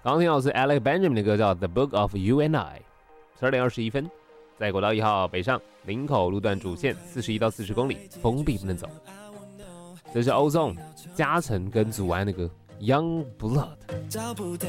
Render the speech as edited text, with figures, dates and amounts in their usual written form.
刚刚听到的是 Alec Benjamin 的歌叫《The Book of You and I》。12:21分，在国道1号北上林口路段主线41到40公里，封闭不能走。这是 Ozone 嘉诚跟祖安的歌《Young Blood》。